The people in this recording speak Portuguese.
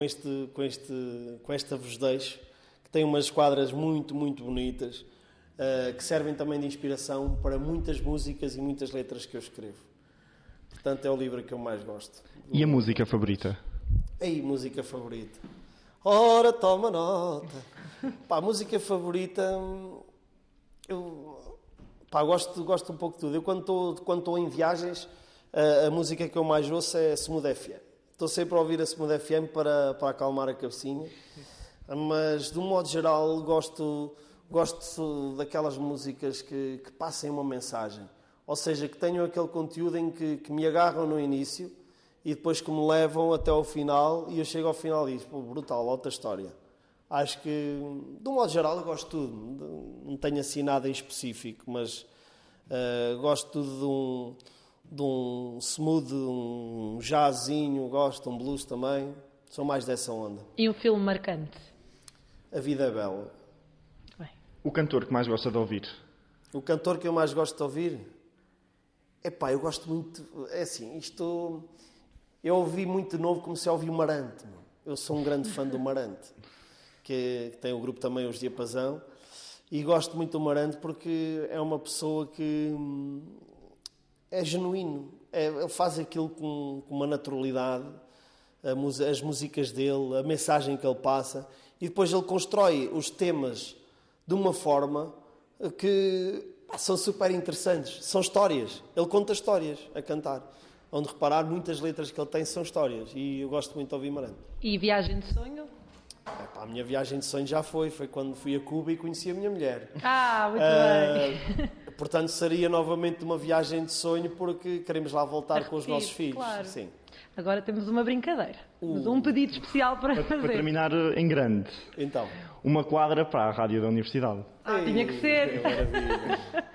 Com esta vos deixo, que tem umas quadras muito, muito bonitas, que servem também de inspiração para muitas músicas e muitas letras que eu escrevo. Portanto, é o livro que eu mais gosto. E a música favorita? Aí, música favorita. Ora, toma nota. Pá, a música favorita... gosto um pouco de tudo. Eu, quando estou em viagens, a música que eu mais ouço é Smooth FM. Estou sempre a ouvir a Smooth FM para acalmar a cabecinha, mas de um modo geral gosto daquelas músicas que passem uma mensagem, ou seja, que tenham aquele conteúdo em que me agarram no início e depois que me levam até ao final, e eu chego ao final e digo, pô, brutal, outra história. Acho que, de um modo geral, eu gosto de tudo, não tenho assim nada em específico, mas gosto de um smooth, um jazzinho, gosto, um blues também. Sou mais dessa onda. E um filme marcante? A Vida é Bela. Bem. O cantor que mais gosta de ouvir? O cantor que eu mais gosto de ouvir? Eu gosto muito... É assim, eu ouvi muito de novo, comecei a ouvir o Marante. Eu sou um grande fã do Marante, que tem o grupo também, Os Diapasão, e gosto muito do Marante porque é uma pessoa que... é genuíno, ele faz aquilo com uma naturalidade, as músicas dele, a mensagem que ele passa, e depois ele constrói os temas de uma forma que são super interessantes, são histórias, ele conta histórias a cantar, onde reparar muitas letras que ele tem são histórias, e eu gosto muito de ouvir Marante. E viagem de sonho? A minha viagem de sonho já foi quando fui a Cuba e conheci a minha mulher. Muito bem. Portanto, seria novamente uma viagem de sonho porque queremos lá voltar com os nossos filhos. Claro. Sim. Agora temos uma brincadeira. Temos um pedido especial para fazer. Para terminar em grande. Então. Uma quadra para a rádio da universidade. Tinha que ser. Maravilha.